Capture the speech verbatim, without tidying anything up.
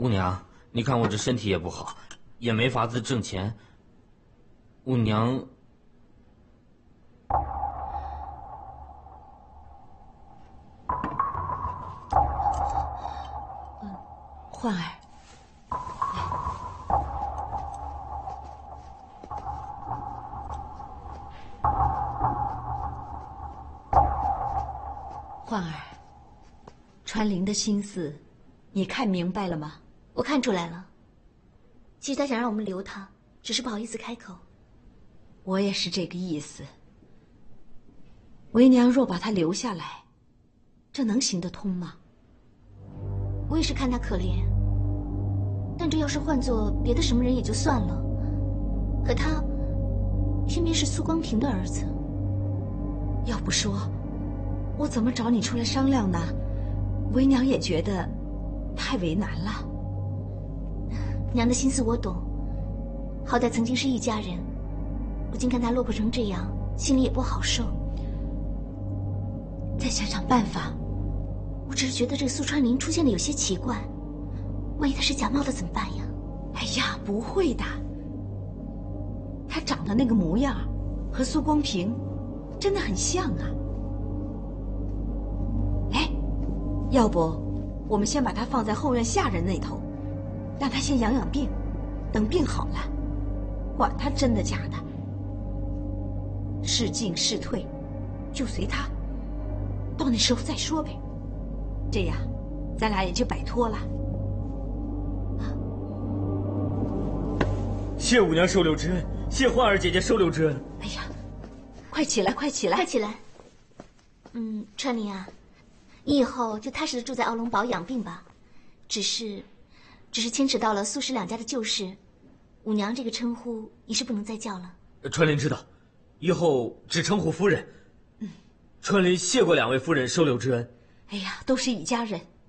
五娘，你看我这身体也不好，也没法子挣钱。五娘， 嗯，焕儿。 焕儿，川林的心思，你看明白了吗？ 我看出来了。其实他想让我们留他，只是不好意思开口。 我也是这个意思。为娘若把他留下来，这能行得通吗？ 我也是看他可怜，但这要是换做别的什么人也就算了，可他偏偏是苏光平的儿子。 要不说。 我怎么找你出来商量呢？为娘也觉得太为难了。 娘的心思我懂，好歹曾经是一家人，如今看他落魄成这样，心里也不好受。 再想想办法。 我只是觉得这个苏川林出现的有些奇怪，万一他是假冒的怎么办呀？ 哎呀，不会的。他长得那个模样，和苏光平真的很像啊。 要不，我们先把他放在后院下人那头，让他先养养病，等病好了，管他真的假的，是进是退，就随他，到那时候再说呗。这样，咱俩也就摆脱了。啊！ 谢五娘收留之恩，谢焕儿姐姐收留之恩。 哎呀，快起来，快起来， 快起来！嗯，川林啊。 你以后就踏实的住在奥龙堡养病吧，只是，只是牵扯到了苏氏两家的旧事，五娘这个称呼你是不能再叫了。 川林知道，以后只称呼夫人。嗯，川林谢过两位夫人收留之恩。 哎呀，都是一家人，